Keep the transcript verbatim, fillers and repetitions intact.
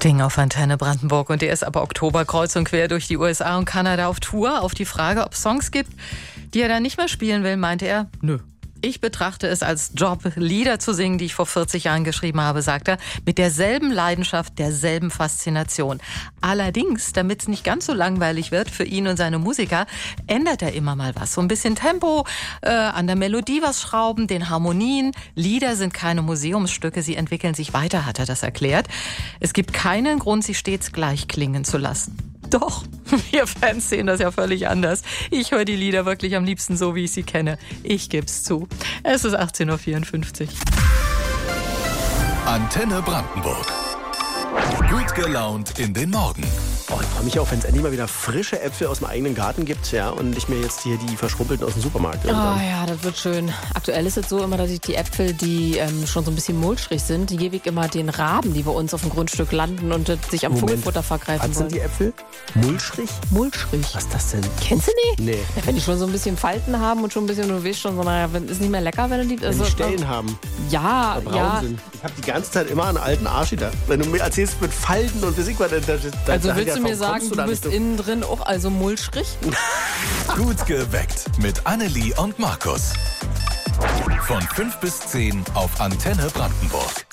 Sting auf Antenne Brandenburg und er ist ab Oktober kreuz und quer durch die U S A und Kanada auf Tour. Auf die Frage, ob es Songs gibt, die er dann nicht mehr spielen will, meinte er, nö. Ich betrachte es als Job, Lieder zu singen, die ich vor vierzig Jahren geschrieben habe, sagt er, mit derselben Leidenschaft, derselben Faszination. Allerdings, damit es nicht ganz so langweilig wird für ihn und seine Musiker, ändert er immer mal was. So ein bisschen Tempo, äh, an der Melodie was schrauben, den Harmonien. Lieder sind keine Museumsstücke, sie entwickeln sich weiter, hat er das erklärt. Es gibt keinen Grund, sie stets gleich klingen zu lassen. Doch, wir Fans sehen das ja völlig anders. Ich höre die Lieder wirklich am liebsten so, wie ich sie kenne. Ich geb's zu. Es ist achtzehn Uhr vierundfünfzig. Antenne Brandenburg. Gut gelaunt in den Morgen. Oh, ich freue mich auch, wenn es endlich mal wieder frische Äpfel aus dem eigenen Garten gibt, ja, und nicht mehr jetzt hier die verschrumpelten aus dem Supermarkt. Oh ja, das wird schön. Aktuell ist es so immer, dass ich die Äpfel, die ähm, schon so ein bisschen mulchrig sind, die gebe ich immer den Raben, die bei uns auf dem Grundstück landen und äh, sich am Moment. Vogelfutter vergreifen Was wollen. sind die Äpfel? Mulchrig? Mulchrig. Was ist das denn? Kennst du die? Nee. Ja, wenn die schon so ein bisschen Falten haben und schon ein bisschen, du weißt schon, so, naja, wenn- ist nicht mehr lecker, wenn du die... Wenn Also, die Stellen haben, ja, braun ja. sind. Ich habe die ganze Zeit immer einen alten Arsch da. Wenn du mir erzählst mit Falten und Physik, dann, dann, dann Also sag ich willst ja, du mir warum sagen, kommst du da bist nicht so? innen drin auch also mulchrig? Gut geweckt mit Annelie und Markus. Von fünf bis zehn auf Antenne Brandenburg.